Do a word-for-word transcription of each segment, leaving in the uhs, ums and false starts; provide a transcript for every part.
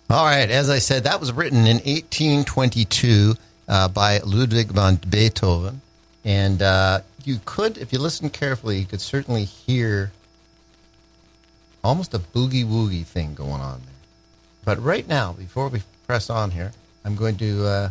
All right. As I said, that was written in eighteen twenty-two uh, by Ludwig van Beethoven. And uh, you could, if you listen carefully, you could certainly hear almost a boogie-woogie thing going on there. But right now, before we press on here, I'm going to uh,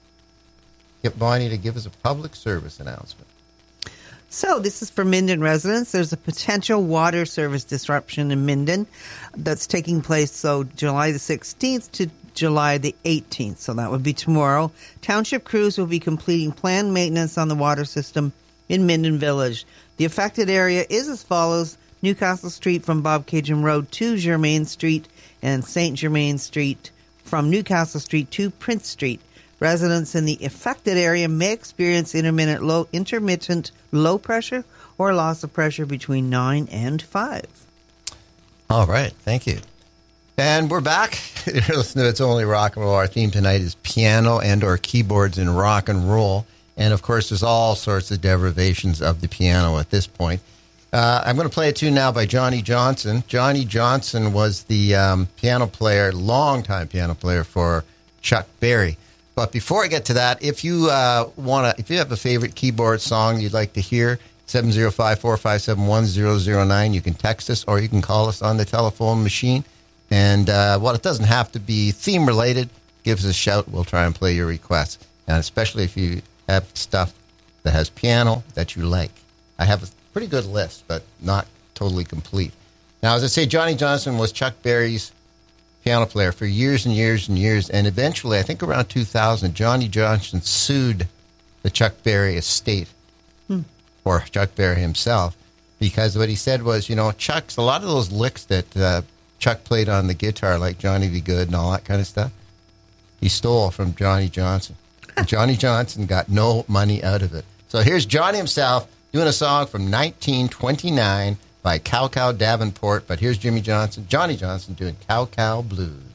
get Bonnie to give us a public service announcement. So this is for Minden residents. There's a potential water service disruption in Minden that's taking place, so July the sixteenth to July the eighteenth. So that would be tomorrow. Township crews will be completing planned maintenance on the water system in Minden Village. The affected area is as follows: Newcastle Street from Bobcaygeon Road to Germain Street, and Saint Germain Street from Newcastle Street to Prince Street. Residents in the affected area may experience intermittent low, intermittent low pressure or loss of pressure between nine and five. All right. Thank you. And we're back. Listen to It's Only Rock and Roll. Our theme tonight is piano and or keyboards in rock and roll. And, of course, there's all sorts of derivations of the piano at this point. Uh, I'm going to play a tune now by Johnny Johnson. Johnny Johnson was the um, piano player, longtime piano player for Chuck Berry. But before I get to that, if you uh, want to, if you have a favorite keyboard song you'd like to hear, seven zero five, four five seven, one zero zero nine, you can text us or you can call us on the telephone machine. And, uh, well, it doesn't have to be theme-related. Give us a shout. We'll try and play your requests. And especially if you have stuff that has piano that you like. I have a pretty good list, but not totally complete. Now, as I say, Johnny Johnson was Chuck Berry's piano player for years and years and years. And eventually, I think around two thousand, Johnny Johnson sued the Chuck Berry estate, hmm. or Chuck Berry himself, because what he said was, you know, Chuck's, a lot of those licks that uh, Chuck played on the guitar, like Johnny Be Good and all that kind of stuff, he stole from Johnny Johnson. And Johnny Johnson got no money out of it. So here's Johnny himself doing a song from nineteen twenty-nine by Cow Cow Davenport. But here's Jimmy Johnson, Johnny Johnson doing Cow Cow Blues.